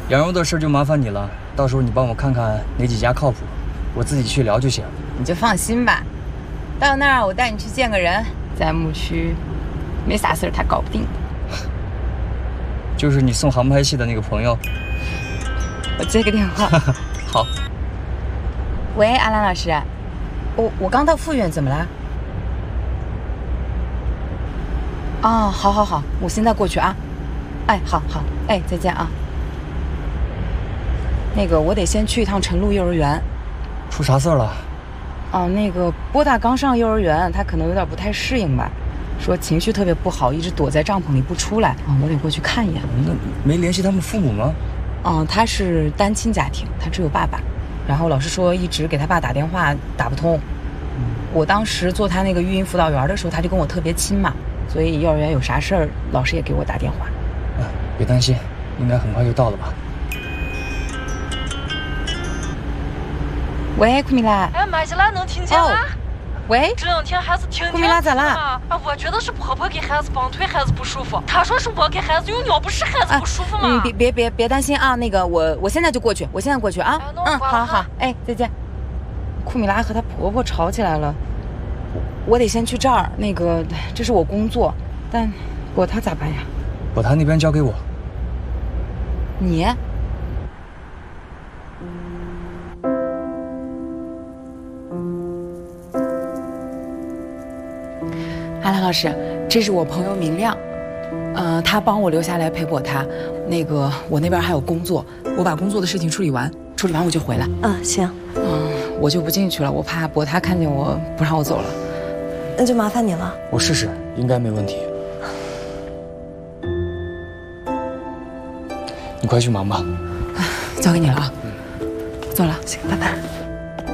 羊肉的事就麻烦你了，到时候你帮我看看哪几家靠谱，我自己去聊就行。 你就放心吧，到那儿我带你去见个人，在牧区没啥事儿他搞不定的。 就是你送航拍器的那个朋友。 我接个电话。 好。 喂，阿兰老师，我刚到复院，怎么了？哦，好，我现在过去啊。哎，好，哎，再见啊。那个，我得先去一趟晨露幼儿园。 出啥事儿了？ 哦，那个波大刚上幼儿园，他可能有点不太适应吧，说情绪特别不好，一直躲在帐篷里不出来。我得过去看一眼。 那没联系他们父母吗？ 他是单亲家庭，他只有爸爸，然后老师说一直给他爸打电话打不通。我当时做他那个育婴辅导员的时候，他就跟我特别亲嘛，所以幼儿园有啥事儿，老师也给我打电话。 别担心，应该很快就到了吧。 喂，库米拉。 哎，麦吉拉能听见吗？ 喂， 这两天孩子听库米拉咋啦？ 我觉得是婆婆给孩子绑腿，孩子不舒服。她说是我给孩子用尿不湿，孩子不舒服嘛。 别担心啊，那个我现在就过去，啊。好，哎，再见。库米拉和她婆婆吵起来了，我得先去这儿。那个这是我工作，但果他咋办呀？ 果他那边交给我。 你？阿兰老师，这是我朋友明亮，他帮我留下来陪果他。那个我那边还有工作，我把工作的事情处理完我就回来。 行。 我就不进去了，我怕果他看见我不让我走了。 那就麻烦你了。 我试试，应该没问题。你快去忙吧。 交给你了啊。走了。 行，拜拜。